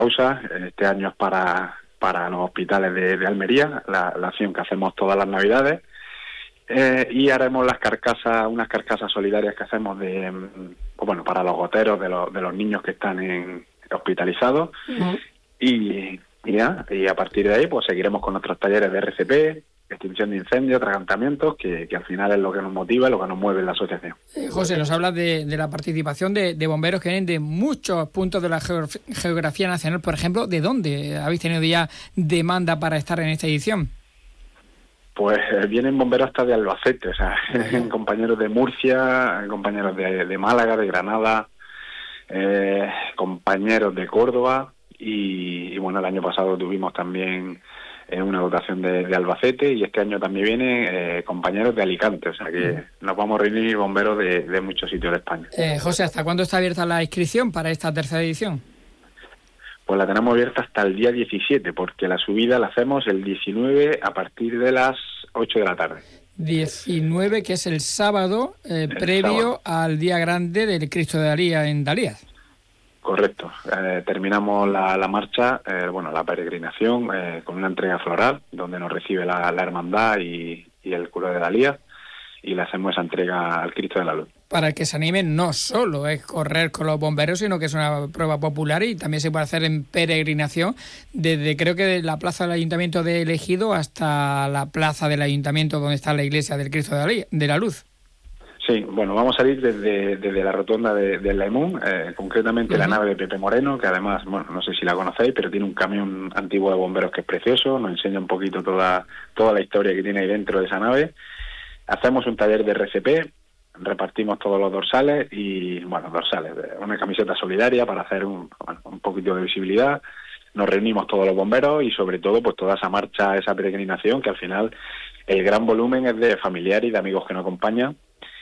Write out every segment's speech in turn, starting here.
causa. Este año es para los hospitales de Almería, la acción que hacemos todas las Navidades. Y haremos unas carcasas solidarias que hacemos para los goteros de los niños que están hospitalizados. Uh-huh. Y a partir de ahí pues seguiremos con nuestros talleres de RCP, extinción de incendios, atragantamientos, que al final es lo que nos motiva, lo que nos mueve en la asociación. José, nos hablas de la participación de bomberos que vienen de muchos puntos de la geografía nacional. Por ejemplo, ¿de dónde habéis tenido ya demanda para estar en esta edición? Pues vienen bomberos hasta de Albacete, o sea, compañeros de Murcia, compañeros de Málaga, de Granada, compañeros de Córdoba y bueno, el año pasado tuvimos también una dotación de Albacete y este año también vienen compañeros de Alicante, o sea que nos vamos a reunir bomberos de muchos sitios de España. José, ¿hasta cuándo está abierta la inscripción para esta tercera edición? Pues la tenemos abierta hasta el día 17, porque la subida la hacemos el 19 a partir de las 8 de la tarde. 19, que es el sábado, previo al día grande del Cristo de Dalía en Dalías. Correcto. Terminamos la marcha, la peregrinación, con una entrega floral, donde nos recibe la hermandad y el cura de Dalías, y le hacemos esa entrega al Cristo de la Luz. Para que se animen, no solo es correr con los bomberos, sino que es una prueba popular y también se puede hacer en peregrinación desde, creo que de la plaza del Ayuntamiento de Ejido hasta la plaza del Ayuntamiento donde está la iglesia del Cristo de la Luz. Sí, bueno, vamos a salir desde la rotonda de Laimún, concretamente la nave de Pepe Moreno, que además, bueno, no sé si la conocéis, pero tiene un camión antiguo de bomberos que es precioso, nos enseña un poquito toda la historia que tiene ahí dentro de esa nave. Hacemos un taller de RCP, repartimos todos los dorsales una camiseta solidaria para hacer un poquito de visibilidad. Nos reunimos todos los bomberos y sobre todo pues toda esa marcha, esa peregrinación, que al final el gran volumen es de familiares y de amigos que nos acompañan.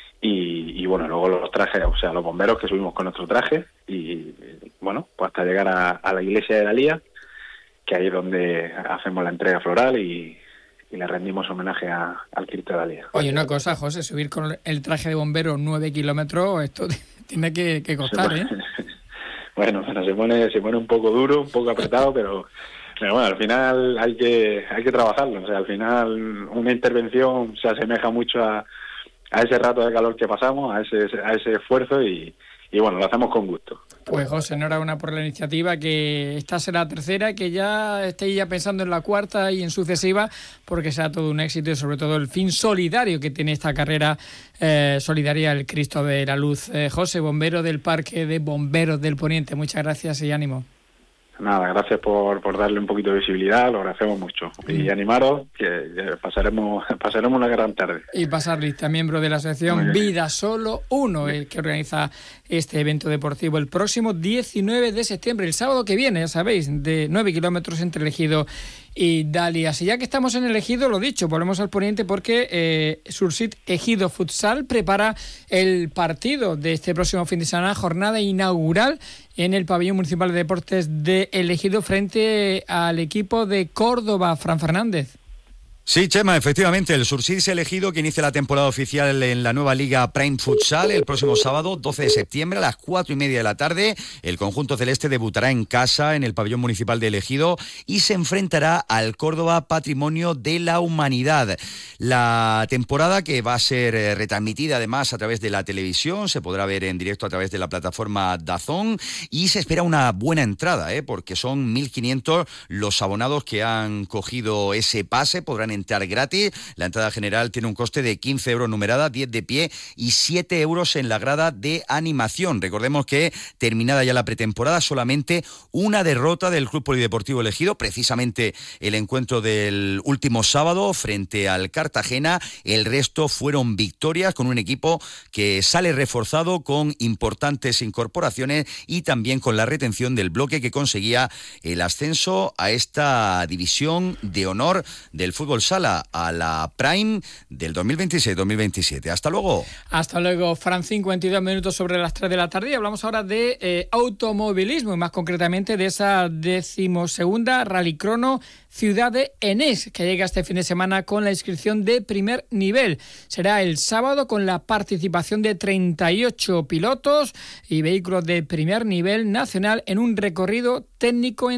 Y luego los trajes, o sea, los bomberos que subimos con nuestro traje y pues hasta llegar a la iglesia de Dalías, que ahí es donde hacemos la entrega floral y le rendimos homenaje al Cristo de Dalías. Oye, una cosa, José, subir con el traje de bombero 9 kilómetros, esto tiene que costar, ¿eh? Bueno, se pone un poco duro, un poco apretado, pero bueno, al final hay que trabajarlo. O sea, al final una intervención se asemeja mucho a ese rato de calor que pasamos, a ese esfuerzo y bueno, lo hacemos con gusto. Pues José, enhorabuena por la iniciativa, que esta será la tercera, que ya estéis ya pensando en la cuarta y en sucesiva, porque será todo un éxito y sobre todo el fin solidario que tiene esta carrera solidaria el Cristo de la Luz. José, bombero del Parque de Bomberos del Poniente, muchas gracias y ánimo. Nada, gracias por darle un poquito de visibilidad, lo agradecemos mucho. Y animaros, que pasaremos una gran tarde. Y pasar lista, miembro de la asociación Vida Solo Uno, que organiza este evento deportivo el próximo 19 de septiembre, el sábado que viene, ya sabéis, de 9 kilómetros entre Ejido y Dalías. Y ya que estamos en el Ejido, lo dicho, volvemos al Poniente porque Sursit Ejido Futsal prepara el partido de este próximo fin de semana, jornada inaugural en el Pabellón Municipal de Deportes de El Ejido frente al equipo de Córdoba. Fran Fernández. Sí, Chema, efectivamente, el Sursit El Ejido que inicia la temporada oficial en la nueva Liga Prime Futsal el próximo sábado 12 de septiembre a las 4:30 de la tarde. El conjunto celeste debutará en casa en el Pabellón Municipal de El Ejido y se enfrentará al Córdoba Patrimonio de la Humanidad. La temporada, que va a ser retransmitida además a través de la televisión, se podrá ver en directo a través de la plataforma DAZN y se espera una buena entrada, porque son 1.500 los abonados que han cogido ese pase, podrán entrar gratis. La entrada general tiene un coste de 15 euros numerada, 10 de pie y 7 euros en la grada de animación. Recordemos que terminada ya la pretemporada, solamente una derrota del Club Polideportivo El Ejido, precisamente el encuentro del último sábado frente al Cartagena. El resto fueron victorias con un equipo que sale reforzado con importantes incorporaciones y también con la retención del bloque que conseguía el ascenso a esta división de honor del fútbol sala a la Prime del 2026-2027. Hasta luego. Hasta luego, Fran. 52 minutos sobre las 3 de la tarde y hablamos ahora de automovilismo y más concretamente de esa 12ª Rallycrono Ciudad de Enés, que llega este fin de semana con la inscripción de primer nivel. Será el sábado con la participación de 38 pilotos y vehículos de primer nivel nacional en un recorrido técnico en